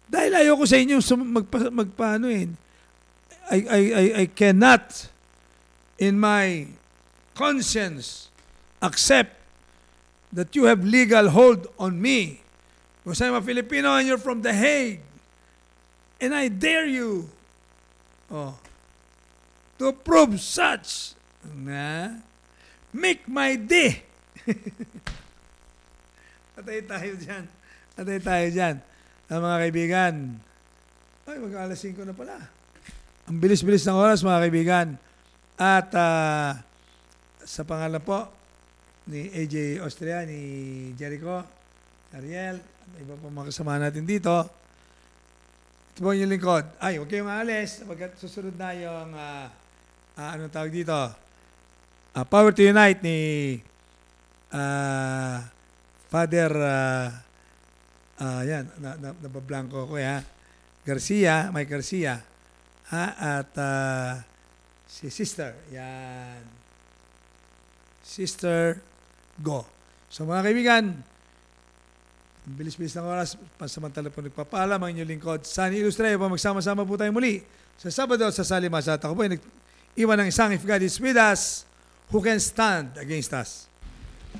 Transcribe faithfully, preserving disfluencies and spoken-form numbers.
Dahil ayoko sa inyo sum- magpa, magpaano eh. I, I, I, I cannot in my conscience accept that you have legal hold on me because I'm a Filipino and you're from The Hague. And I dare you oh, to prove such na make my day. Atay tayo dyan. Atay tayo dyan. Ah, mga kaibigan. Ay, mag-alas singko na pala. Ang bilis-bilis ng oras, mga kaibigan. At uh, sa pangalan po ni A J Austria, ni Jericho, Ariel, at iba po mga kasama natin dito. Ito po yung lingkod. Ay, huwag kayong aalis. Pagkat susunod na yung, uh, uh, anong tawag dito? Uh, Power to Unite ni uh, Father, uh, uh, yan, na, na, nabablanko ko ya, Garcia, Mike Garcia, ha, at uh, si Sister, yan, Sister Go. So mga kaibigan, bilis-bilis ng oras, pansamantala po nagpapaalam ang inyong lingkod. Sunny Ilustre, pa magsama-sama po tayo muli sa Sabado sa Salimasat. Ako po ay nag-iwan ng isang, if God is with us, who can stand against us?